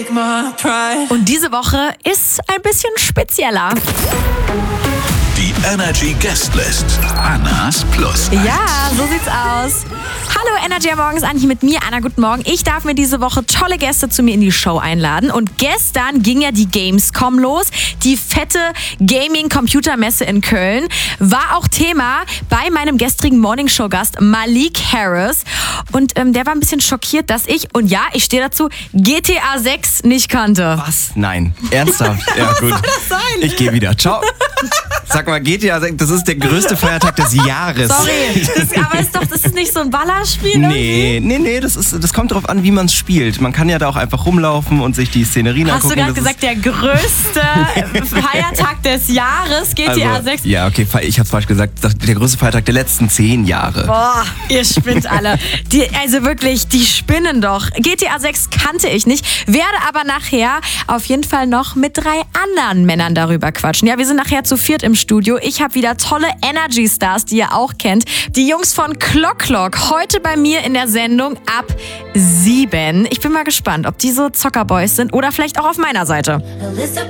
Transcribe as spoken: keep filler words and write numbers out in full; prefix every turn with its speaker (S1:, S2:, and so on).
S1: Und diese Woche ist ein bisschen spezieller.
S2: Die Energy Guestlist. Annas Plus eins.
S1: Ja, so sieht's aus. Hallo Energy am Morgens, Anni mit mir. Anna, guten Morgen. Ich darf mir diese Woche tolle Gäste zu mir in die Show einladen. Und gestern ging ja die Gamescom los. Die fette Gaming-Computermesse in Köln. War auch Thema bei meinem gestrigen Morningshow-Gast Malik Harris. Und ähm, der war ein bisschen schockiert, dass ich, und ja, ich stehe dazu, G T A sechs nicht kannte.
S3: Was? Nein. Ernsthaft? Ja, gut.
S1: Was soll das sein?
S3: Ich gehe wieder. Ciao. Sag mal, G T A sechs, das ist der größte Feiertag des Jahres.
S1: Sorry, das, aber ist doch, das ist nicht so ein Ballerspiel?
S3: Nee, nee, nee, das, ist, das kommt darauf an, wie man es spielt. Man kann ja da auch einfach rumlaufen und sich die Szenerien
S1: Hast
S3: angucken.
S1: Hast du gerade gesagt, der größte Feiertag des Jahres, G T A
S3: also,
S1: sechs?
S3: Ja, okay, ich habe falsch gesagt. Der größte Feiertag der letzten zehn Jahre.
S1: Boah, ihr spinnt alle. Die, also wirklich, die spinnen doch. G T A sechs kannte ich nicht, werde aber nachher auf jeden Fall noch mit drei anderen Männern darüber quatschen. Ja, wir sind nachher zu viert im Studio. Ich habe wieder tolle Energy Stars, die ihr auch kennt. Die Jungs von Clock Clock, heute bei mir in der Sendung ab sieben. Ich bin mal gespannt, ob die so Zockerboys sind oder vielleicht auch auf meiner Seite.